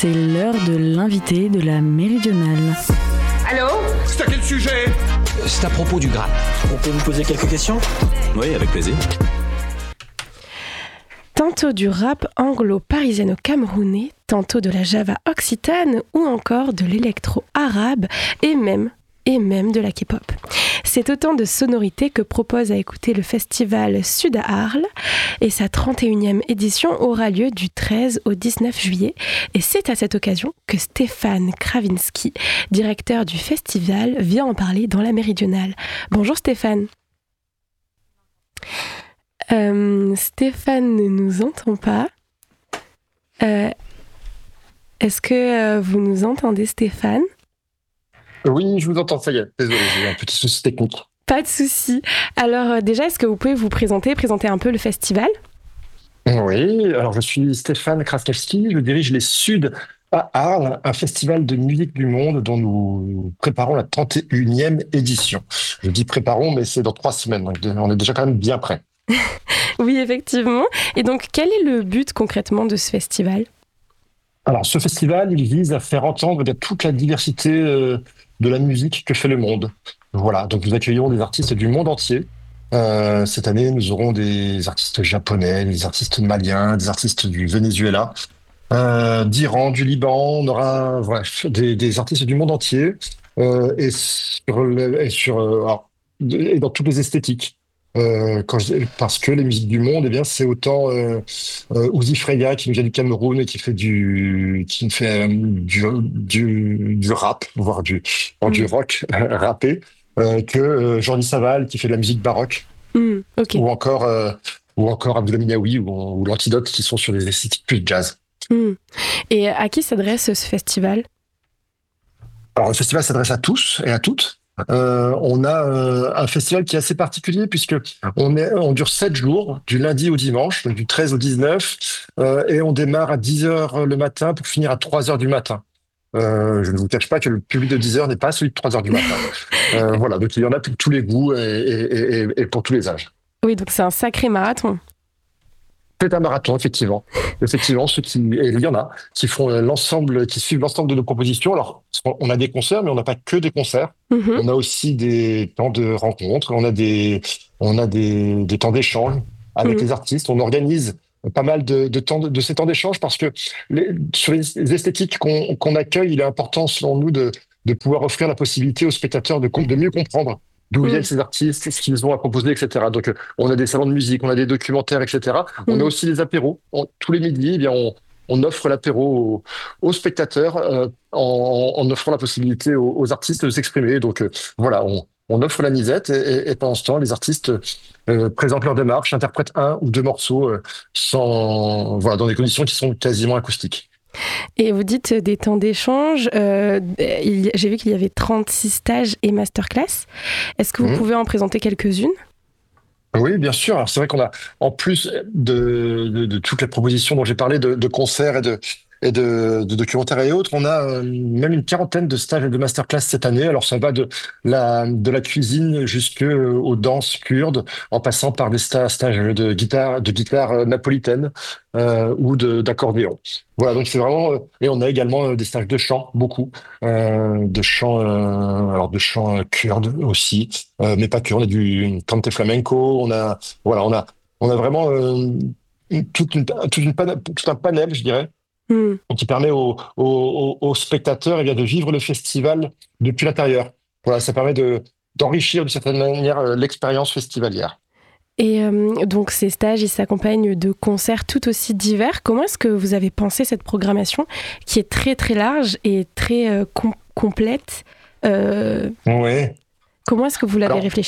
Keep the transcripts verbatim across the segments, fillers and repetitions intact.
C'est l'heure de l'invité de la Méridionale. Allô ? C'est à quel sujet ? C'est à propos du grappe. On peut vous poser quelques questions ? Oui, avec plaisir. Tantôt du rap anglo-parisiano-camerounais, tantôt de la java occitane ou encore de l'électro arabe et même, et même de la K-pop. C'est autant de sonorités que propose à écouter le festival Sud à Arles et sa trente et unième édition aura lieu du treize au dix-neuf juillet et c'est à cette occasion que Stéphane Kravinsky, directeur du festival, vient en parler dans la Méridionale. Bonjour Stéphane. Euh, Stéphane ne nous entend pas. Euh, est-ce que euh, vous nous entendez, Stéphane ? Oui, je vous entends, ça y est. Désolé, j'ai eu un petit souci technique. Pas de souci. Alors euh, déjà, est-ce que vous pouvez vous présenter, présenter un peu le festival ? Oui, alors je suis Stéphane Kravinsky, je dirige les Suds à Arles, un festival de musique du monde dont nous préparons la trente et unième édition. Je dis préparons, mais c'est dans trois semaines, donc on est déjà quand même bien prêts. Oui, effectivement. Et donc, quel est le but concrètement de ce festival ? Alors, ce festival, il vise à faire entendre eh bien, toute la diversité euh, de la musique que fait le monde. Voilà, donc nous accueillons des artistes du monde entier. Euh, cette année, nous aurons des artistes japonais, des artistes maliens, des artistes du Venezuela, euh, d'Iran, du Liban. On aura bref, des, des artistes du monde entier euh, et, sur le, et, sur, euh, alors, et dans toutes les esthétiques. Euh, quand je, parce que les musiques du monde, eh bien, c'est autant euh, euh, Uzi Freya qui nous vient du Cameroun et qui fait du, qui fait euh, du, du, du rap, voire du, voire du rock rappé, euh, que euh, Jordi Savall qui fait de la musique baroque, mmh, okay. ou encore, euh, ou encore Abdoulaye Miaoui ou, ou l'Antidote qui sont sur des esthétiques plus jazz. Mmh. Et à qui s'adresse ce festival ? Alors, le festival s'adresse à tous et à toutes. Euh, on a euh, un festival qui est assez particulier puisque on, est, on dure sept jours, du lundi au dimanche, donc du treize au dix-neuf, euh, et on démarre à dix heures le matin pour finir à trois heures du matin. Euh, je ne vous cache pas que le public de dix heures n'est pas celui de trois heures du matin. Euh, voilà, donc il y en a pour tous les goûts et, et, et, et pour tous les âges. Oui, donc c'est un sacré marathon. C'est un marathon, effectivement. Effectivement, ceux qui, et il y en a, qui font l'ensemble, qui suivent l'ensemble de nos propositions. Alors, on a des concerts, mais on n'a pas que des concerts. Mm-hmm. On a aussi des temps de rencontres. On a des, on a des, des temps d'échange avec mm-hmm. les artistes. On organise pas mal de, de temps de, de ces temps d'échange parce que les, sur les esthétiques qu'on, qu'on accueille, il est important, selon nous, de, de pouvoir offrir la possibilité aux spectateurs de, de mieux comprendre d'où mmh. viennent ces artistes, ce qu'ils ont à proposer, et cetera. Donc, on a des salons de musique, on a des documentaires, et cetera. Mmh. On a aussi des apéros. On, tous les midis, eh bien, on, on offre l'apéro aux, aux spectateurs euh, en, en offrant la possibilité aux, aux artistes de s'exprimer. Donc, euh, voilà, on, on offre la nisette et, et pendant ce temps, les artistes euh, présentent leur démarche, interprètent un ou deux morceaux euh, sans, voilà, dans des conditions qui sont quasiment acoustiques. Et vous dites des temps d'échange, euh, il, j'ai vu qu'il y avait trente-six stages et masterclass. Est-ce que vous mmh. pouvez en présenter quelques-unes ? Oui, bien sûr. Alors, c'est vrai qu'on a, en plus de, de, de toutes les propositions dont j'ai parlé, de, de concerts et de, et de, de documentaires et autres, on a euh, même une quarantaine de stages et de masterclass cette année. Alors, ça va de la, de la cuisine jusqu'aux danses kurdes, en passant par des sta- stages de guitare, de guitare napolitaine euh, ou de, d'accordéon. Voilà, donc c'est vraiment... Euh, et on a également euh, des stages de chant, beaucoup. Euh, de chant, euh, alors de chant euh, kurde aussi, euh, mais pas que. On a du cante flamenco, on a... Voilà, on a, on a vraiment euh, toute une, toute une pan- tout un panel, je dirais, Mmh. qui permet aux, aux, aux spectateurs eh bien, de vivre le festival depuis l'intérieur. Voilà, ça permet de, d'enrichir d'une certaine manière l'expérience festivalière. Et euh, donc ces stages, ils s'accompagnent de concerts tout aussi divers. Comment est-ce que vous avez pensé cette programmation qui est très très large et très euh, com- complète euh, ouais. Comment est-ce que vous l'avez Alors, réfléchi ?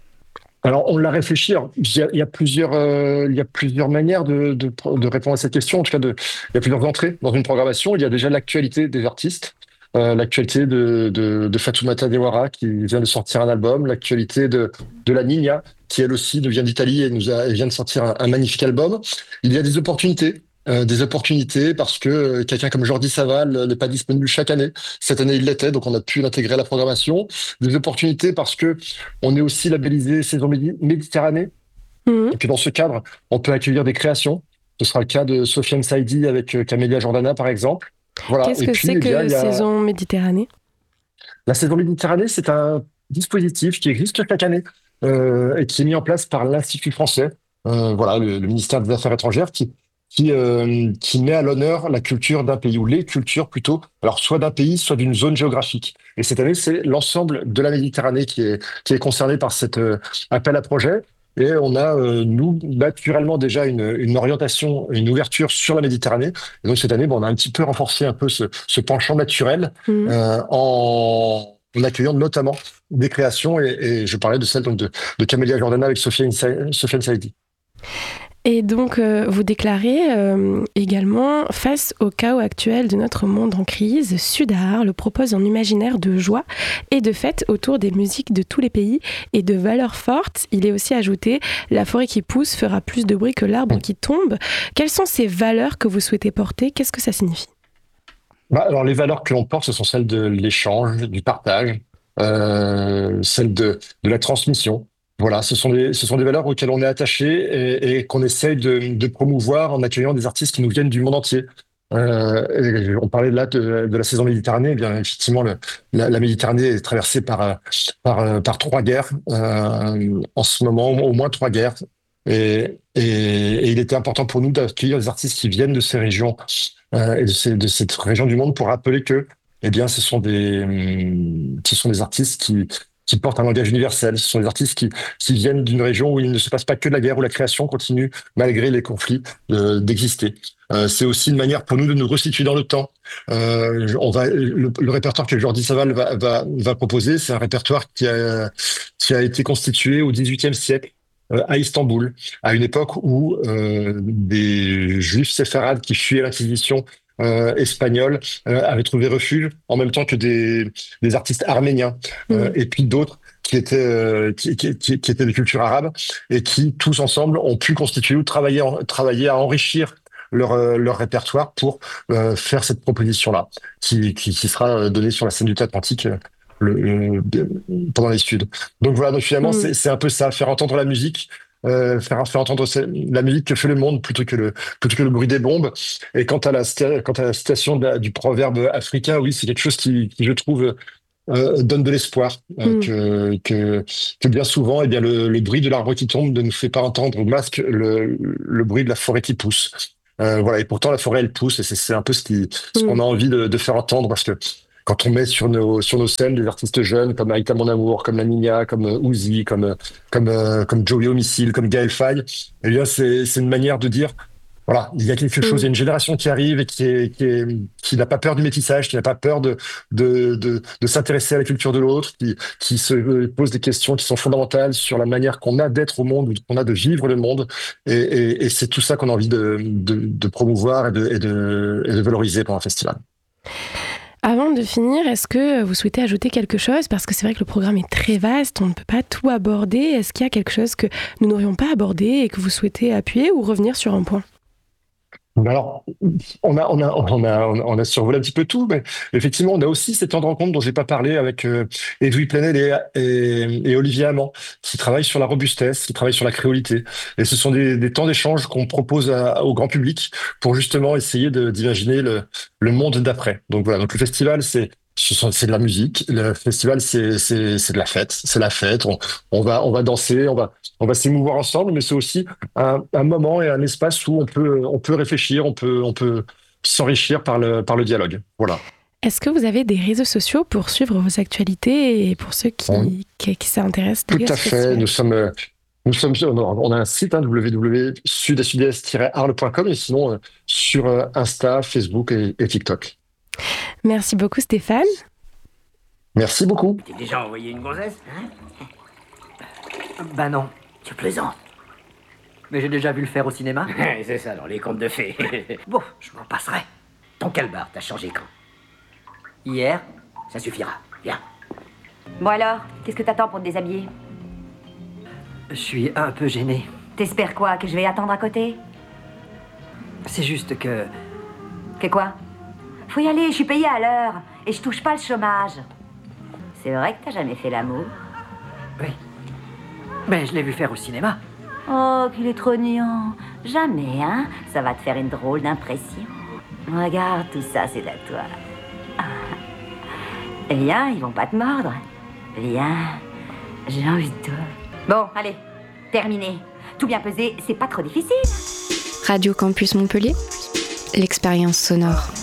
Alors, on l'a réfléchi. Alors, il, y a, il y a plusieurs, euh, il y a plusieurs manières de, de, de répondre à cette question. En tout cas, de, il y a plusieurs entrées dans une programmation. Il y a déjà l'actualité des artistes, euh, l'actualité de, de, de Fatoumata Diawara qui vient de sortir un album, l'actualité de, de la Nina qui elle aussi nous vient d'Italie et nous a, elle vient de sortir un, un magnifique album. Il y a des opportunités. Euh, des opportunités parce que euh, quelqu'un comme Jordi Savall euh, n'est pas disponible chaque année. Cette année, il l'était, donc on a pu l'intégrer à la programmation. Des opportunités parce que on est aussi labellisé Saison Médi- Méditerranée. Mmh. Et puis dans ce cadre, on peut accueillir des créations. Ce sera le cas de Sofiane Saidi avec euh, Camélia Jordana, par exemple. Voilà. Qu'est-ce Et que puis, c'est eh bien, que il y a... Saison Méditerranée? La saison Méditerranée, c'est un dispositif qui existe chaque année euh, et qui est mis en place par l'Institut français, euh, voilà, le, le ministère des Affaires étrangères, qui qui euh, qui met à l'honneur la culture d'un pays ou les cultures plutôt, alors soit d'un pays, soit d'une zone géographique. Et cette année, c'est l'ensemble de la Méditerranée qui est qui est concerné par cet euh, appel à projet. Et on a, euh, nous, naturellement déjà une, une orientation, une ouverture sur la Méditerranée. Et donc cette année, bon, on a un petit peu renforcé un peu ce, ce penchant naturel Mhm. euh, en, en accueillant notamment des créations. Et, et je parlais de celle donc, de, de Camélia Jordana avec Sofiane Sa- Sofiane Saïdi. Et donc, euh, vous déclarez euh, également, face au chaos actuel de notre monde en crise, Sudar le propose un imaginaire de joie et de fête autour des musiques de tous les pays et de valeurs fortes. Il est aussi ajouté, la forêt qui pousse fera plus de bruit que l'arbre qui tombe. Quelles sont ces valeurs que vous souhaitez porter? Qu'est-ce que ça signifie? Bah, alors les valeurs que l'on porte, ce sont celles de l'échange, du partage, euh, celles de, de la transmission. Voilà, ce sont des, ce sont des valeurs auxquelles on est attaché et, et qu'on essaye de, de promouvoir en accueillant des artistes qui nous viennent du monde entier. Euh, et on parlait là de, de la saison Méditerranée. Eh bien, effectivement, le, la, la Méditerranée est traversée par, euh, par, euh, par trois guerres euh, en ce moment, au moins trois guerres. Et, et, et il était important pour nous d'accueillir des artistes qui viennent de ces régions euh, et de, ces, de cette région du monde pour rappeler que, eh bien, ce sont des, hum, ce sont des artistes qui, qui portent un langage universel. Ce sont des artistes qui, qui viennent d'une région où il ne se passe pas que de la guerre, où la création continue, malgré les conflits, euh, d'exister. Euh, c'est aussi une manière pour nous de nous restituer dans le temps. Euh, on va, le, le répertoire que Jordi Saval va, va, va proposer, c'est un répertoire qui a, qui a été constitué au dix-huitième siècle euh, à Istanbul, à une époque où euh, des juifs séfarades qui fuyaient l'Inquisition euh, espagnole euh, avaient trouvé refuge, en même temps que des, des artistes arméniens euh, Mhm. et puis d'autres qui étaient euh, qui, qui, qui, qui étaient de culture arabe et qui tous ensemble ont pu constituer ou travailler en- travailler à enrichir leur euh, leur répertoire pour euh, faire cette proposition-là qui, qui qui sera euh, donnée sur la scène du théâtre antique euh, le, le- de- pendant les Studs. Donc voilà, donc finalement Mhm. c'est c'est un peu ça, faire entendre la musique, euh, faire faire entendre ce- la musique que fait le monde plutôt que le plutôt que le bruit des bombes. Et quant à la sta- quant à la citation de la- du proverbe africain, oui, c'est quelque chose qui, qui je trouve euh, donne de l'espoir euh, Mhm. que, que que bien souvent, eh bien le, le bruit de l'arbre qui tombe ne nous fait pas entendre au masque le le bruit de la forêt qui pousse. Euh, voilà, et pourtant la forêt elle pousse et c'est c'est un peu ce qui ce qu'on Mhm. a envie de, de faire entendre parce que quand on met sur nos sur nos scènes des artistes jeunes comme Aïta Mon Amour, comme La Nina, comme euh, Uzi, comme euh, comme euh, comme Joey Homicide, comme Gaël Faye, eh bien c'est c'est une manière de dire voilà, il y a quelque chose, il y a Mhm. une génération qui arrive et qui est, qui est, qui n'a pas peur du métissage, qui n'a pas peur de, de, de, de s'intéresser à la culture de l'autre, qui, qui se pose des questions qui sont fondamentales sur la manière qu'on a d'être au monde, qu'on a de vivre le monde. Et, et, et c'est tout ça qu'on a envie de, de, de promouvoir et de, et de, et de valoriser pendant le festival. Avant de finir, est-ce que vous souhaitez ajouter quelque chose? Parce que c'est vrai que le programme est très vaste, on ne peut pas tout aborder. Est-ce qu'il y a quelque chose que nous n'aurions pas abordé et que vous souhaitez appuyer ou revenir sur un point? Alors, on a, on a, on a, on a survolé un petit peu tout, mais effectivement, on a aussi ces temps de rencontre dont j'ai pas parlé avec euh, Edoui Plenel et, et, et Olivier Amand, qui travaillent sur la robustesse, qui travaillent sur la créolité. Et ce sont des, des temps d'échange qu'on propose à- au grand public pour justement essayer de- d'imaginer le, le monde d'après. Donc voilà, donc le festival, c'est ce sont- c'est de la musique. Le festival, c'est c'est c'est de la fête. C'est la fête. On, on va on va danser, on va on va s'émouvoir ensemble, mais c'est aussi un, un moment et un espace où on peut, on peut réfléchir, on peut, on peut s'enrichir par le, par le dialogue. Voilà. Est-ce que vous avez des réseaux sociaux pour suivre vos actualités et pour ceux On- qui, qui, qui s'intéressent tout déjà à à ce fait. festival? Nous sommes, euh, nous sommes, sur- on a un site, hein, w w w point sud a sud est tiret arles point com et sinon euh, sur euh, Insta, Facebook et, et TikTok. Merci beaucoup Stéphane. Merci beaucoup. T'es déjà envoyé une gonzesse, hein? Bah non. Tu plaisantes. Mais j'ai déjà vu le faire au cinéma. C'est ça, dans les contes de fées. Bon, je m'en passerai. Ton calbar, t'as changé quand? Hier, Ça suffira. Viens. Bon alors, qu'est-ce que t'attends pour te déshabiller? je suis un peu gêné. T'espères quoi? Que je vais attendre à côté? C'est juste que... Que quoi? Faut y aller, je suis payée à l'heure. Et je touche pas le chômage. C'est vrai que t'as jamais fait l'amour? Oui. Mais je l'ai vu faire au cinéma. Oh, qu'il est trop niant. Jamais, hein? Ça va te faire une drôle d'impression. Regarde, tout ça, c'est à toi. Viens, ils vont pas te mordre. Viens, j'ai envie de toi. Bon, allez, terminé. Tout bien pesé, c'est pas trop difficile. Radio Campus Montpellier, l'expérience sonore.